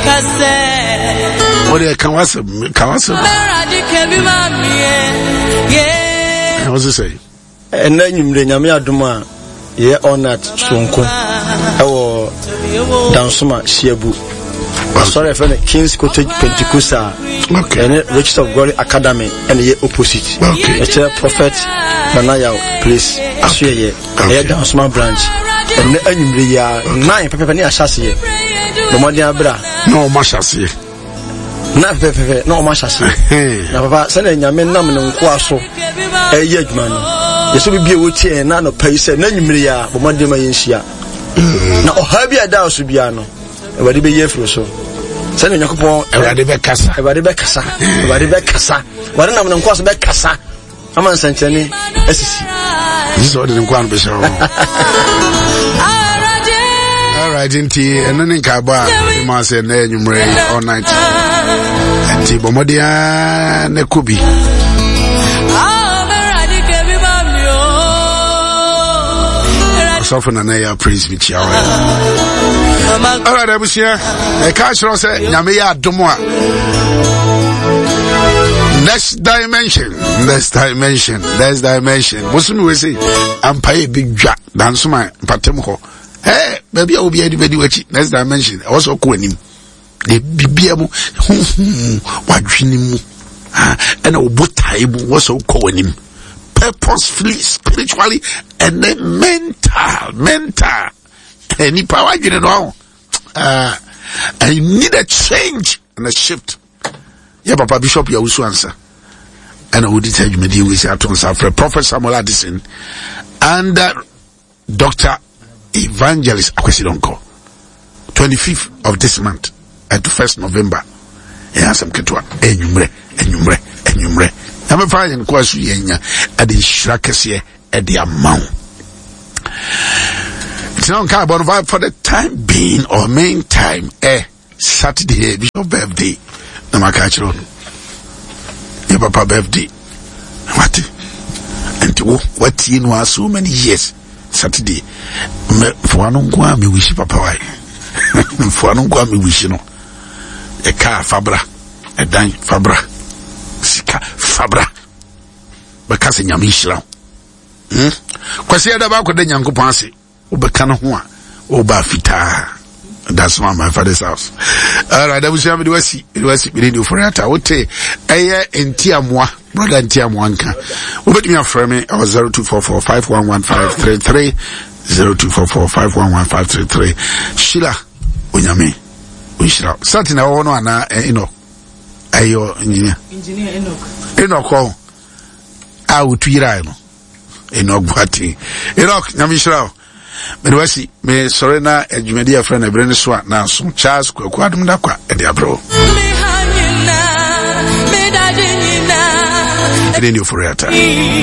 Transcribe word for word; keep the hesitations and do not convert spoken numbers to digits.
What do can was can was what's it say? And then you nyame adoma ye onat sonko ewo dansoma shiabu. Sorry for the King's Cottage Pentecostal. Okay. And Riches of Glory Academy and ye opposite. Okay. It's a prophet Nanaya place. Asye ye dansoma branch. And the ya nine pepe ni asase. No modi abra. No mashase. Na pepe no mashase. Na papa se na nyame nam no nko aso. Eh ye adwuma no. Yeso bibie wo tie na no pai se na nyimre ya bo modi ma yenhia. Na oha bia da oso bia no. E wadi be ye fro so. Se na nyakopon e wadi be kasa. E wadi be kasa. E wadi be kasa. Wadi nam no nko aso be kasa. Ama nsanchane asisi. This is what the nko be so. All right, inti enani kaba ma se na enyumre all night. Inti bomodia ne kubi. So for na praise me chia. All right, abusia. E ka shiro se nyame ya adomo a. Next dimension, next dimension, next dimension. Musumi we say ampaye big dwa danso man patem ho. Hey, baby, I will be ready wachi. Next dimension. Also ko anim. The bibia mu wadwini mu. And obotai mu also ko anim. Purposefully, spiritually, and then mental, mental. Any power you know. Uh, I need a change and a shift. Yeah, Papa Bishop, you also answer. And I would tell you, maybe we say, Prophet Samuel Addison and uh, Doctor Evangelist Akwesidonko. twenty-fifth of this month at the first November. Yeah, some ketwa. Enyumre, enyumre, enyumre. I'm a fine and kwasu yenya at the shrakese at the amount. It's not carbon vibe for the time being or main time. Eh, Saturday, Bishop birthday. Namakachron. Your papa birthday. What? And what you know so many years. Saturday. For one go me wish papa why. For one go me wish no. A car fabra. A dime fabra. Sika fabra. Because nyame hira. Hmm? Kwasi ada ba ko de Nyankopon ase. Obeka no ho a oba fita. That's why my father's house. All right, that was the wasi. It was the for it. I would say, "Aye, entiamwa, brother entiamwa nka." Obet me aframe. I was zero two four four five one one five three three zero two four four five one one five three three. Shila, onyame, Shila. Something I want to ana eno. Ayo engineer. Engineer Enoch. Enoch ko. Ah, utwira no. Enoch bati. Enoch, nyame Shila. Me wasi me sorry na adwumadi afra na brene so a na so Charles kwaku adum da kwa e de abro me hanyina me dadinina